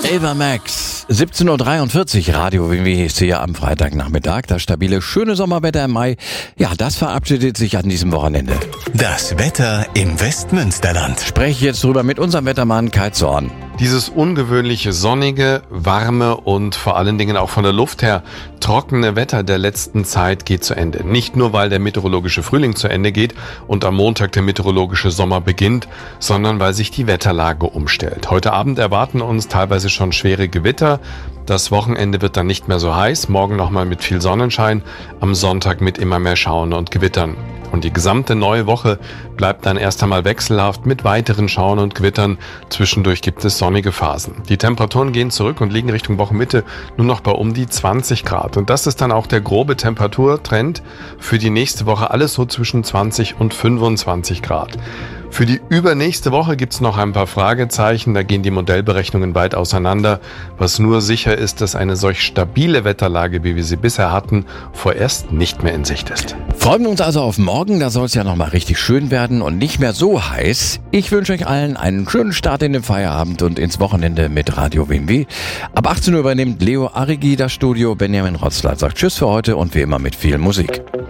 Ava Max, 17.43 Uhr, Radio WW ist hier am Freitagnachmittag. Das stabile, schöne Sommerwetter im Mai, ja, das verabschiedet sich an diesem Wochenende. Das Wetter im Westmünsterland. Spreche ich jetzt drüber mit unserem Wettermann Kai Zorn. Dieses ungewöhnliche sonnige, warme und vor allen Dingen auch von der Luft her trockene Wetter der letzten Zeit geht zu Ende. Nicht nur, weil der meteorologische Frühling zu Ende geht und am Montag der meteorologische Sommer beginnt, sondern weil sich die Wetterlage umstellt. Heute Abend erwarten uns teilweise schon schwere Gewitter. Das Wochenende wird dann nicht mehr so heiß, morgen nochmal mit viel Sonnenschein, am Sonntag mit immer mehr Schauern und Gewittern. Und die gesamte neue Woche bleibt dann erst einmal wechselhaft mit weiteren Schauern und Gewittern. Zwischendurch gibt es sonnige Phasen. Die Temperaturen gehen zurück und liegen Richtung Wochenmitte nur noch bei um die 20 Grad. Und das ist dann auch der grobe Temperaturtrend für die nächste Woche. Alles so zwischen 20 und 25 Grad. Für die übernächste Woche gibt's noch ein paar Fragezeichen, da gehen die Modellberechnungen weit auseinander. Was nur sicher ist, dass eine solch stabile Wetterlage, wie wir sie bisher hatten, vorerst nicht mehr in Sicht ist. Freuen wir uns also auf morgen, da soll es ja nochmal richtig schön werden und nicht mehr so heiß. Ich wünsche euch allen einen schönen Start in den Feierabend und ins Wochenende mit Radio WW. Ab 18 Uhr übernimmt Leo Arrigi das Studio, Benjamin Rotzler sagt Tschüss für heute und wie immer mit viel Musik.